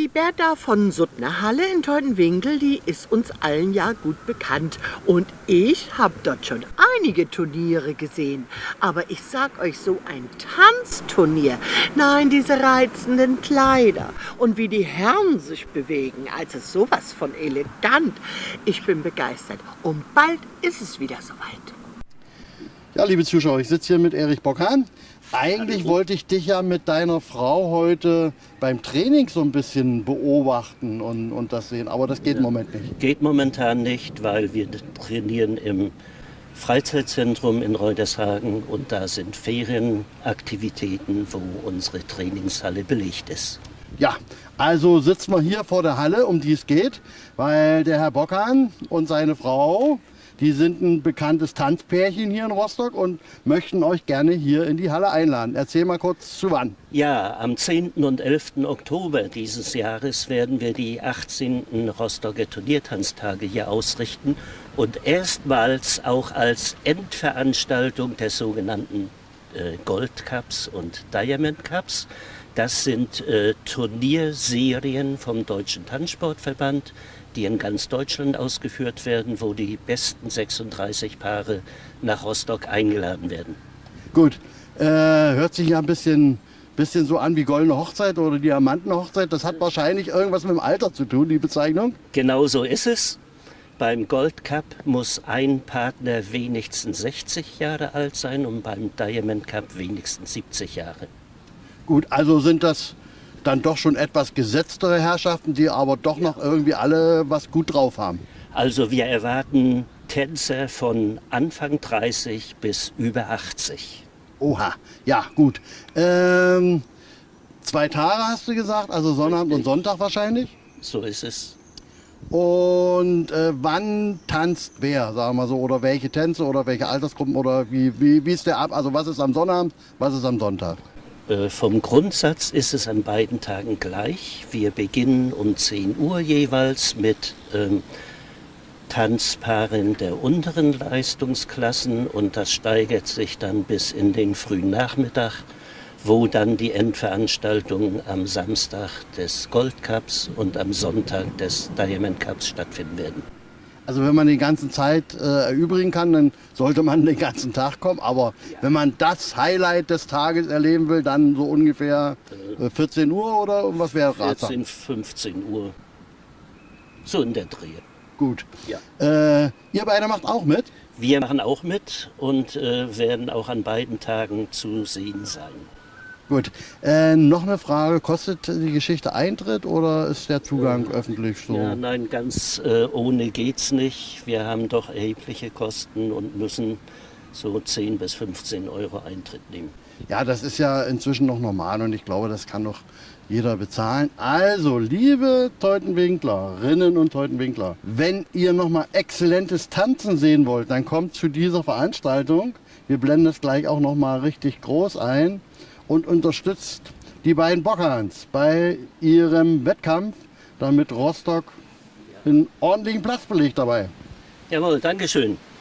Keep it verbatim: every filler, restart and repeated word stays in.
die Bertha von Suttner-Halle in Teutenwinkel, die ist uns allen ja gut bekannt. Und ich habe dort schon einige Turniere gesehen. Aber ich sag euch, so ein Tanzturnier, nein, diese reizenden Kleider und wie die Herren sich bewegen, also sowas von elegant. Ich bin begeistert und bald ist es wieder soweit. Ja, liebe Zuschauer, ich sitze hier mit Erich Bockhahn. Eigentlich wollte ich dich ja mit deiner Frau heute beim Training so ein bisschen beobachten und, und das sehen, aber das geht im Moment nicht. Geht momentan nicht, weil wir trainieren im Freizeitzentrum in Reutershagen und da sind Ferienaktivitäten, wo unsere Trainingshalle belegt ist. Ja, also sitzen wir hier vor der Halle, um die es geht, weil der Herr Bockhahn und seine Frau, die sind ein bekanntes Tanzpärchen hier in Rostock und möchten euch gerne hier in die Halle einladen. Erzähl mal kurz, zu wann. Ja, am zehnten und elften Oktober dieses Jahres werden wir die achtzehnten Rostocker Turniertanztage hier ausrichten und erstmals auch als Endveranstaltung der sogenannten äh, Gold Cups und Diamond Cups. Das sind äh, Turnierserien vom Deutschen Tanzsportverband, die in ganz Deutschland ausgeführt werden, wo die besten sechsunddreißig Paare nach Rostock eingeladen werden. Gut, äh, hört sich ja ein bisschen, bisschen so an wie Goldene Hochzeit oder Diamantenhochzeit. Das hat wahrscheinlich irgendwas mit dem Alter zu tun, die Bezeichnung. Genau so ist es. Beim Gold Cup muss ein Partner wenigstens sechzig Jahre alt sein und beim Diamond Cup wenigstens siebzig Jahre. Gut, also sind das dann doch schon etwas gesetztere Herrschaften, die aber doch noch irgendwie alle was gut drauf haben. Also wir erwarten Tänzer von Anfang dreißig bis über achtzig. Oha, ja gut. Ähm, zwei Tage hast du gesagt, also Sonnabend und Sonntag wahrscheinlich. So ist es. Und äh, wann tanzt wer, sagen wir so, oder welche Tänze oder welche Altersgruppen oder wie, wie, wie ist der ab? Also was ist am Sonnabend, was ist am Sonntag? Vom Grundsatz ist es an beiden Tagen gleich. Wir beginnen um zehn Uhr jeweils mit ähm, Tanzpaaren der unteren Leistungsklassen und das steigert sich dann bis in den frühen Nachmittag, wo dann die Endveranstaltungen am Samstag des Gold Cups und am Sonntag des Diamond Cups stattfinden werden. Also wenn man die ganze Zeit äh, erübrigen kann, dann sollte man den ganzen Tag kommen. Aber ja, wenn man das Highlight des Tages erleben will, dann so ungefähr äh, vierzehn Uhr oder was wäre ratsam? vierzehn, fünfzehn Uhr. So in der Dreh. Gut. Ja. Äh, ihr beide macht auch mit? Wir machen auch mit und äh, werden auch an beiden Tagen zu sehen sein. Gut. Äh, noch eine Frage, kostet die Geschichte Eintritt oder ist der Zugang äh, öffentlich so? Ja, nein, ganz äh, ohne geht's nicht. Wir haben doch erhebliche Kosten und müssen so zehn bis fünfzehn Euro Eintritt nehmen. Ja, das ist ja inzwischen noch normal und ich glaube, das kann doch jeder bezahlen. Also, liebe Teutenwinklerinnen und Teutenwinkler, wenn ihr nochmal exzellentes Tanzen sehen wollt, dann kommt zu dieser Veranstaltung. Wir blenden es gleich auch nochmal richtig groß ein. Und unterstützt die beiden Bockhahns bei ihrem Wettkampf, damit Rostock einen ordentlichen Platz belegt dabei. Jawohl, Dankeschön.